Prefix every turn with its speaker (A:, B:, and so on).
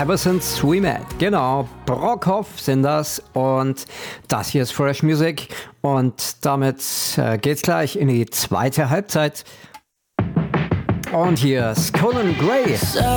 A: Ever Since We Met. Genau, Brockhoff sind das und das hier ist Fresh Music und damit geht's gleich in die zweite Halbzeit. Und hier ist Colin Gray.